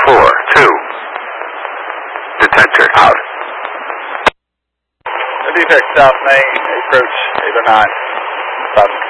4-2. Detector out. Defect South Main, approach 809, 5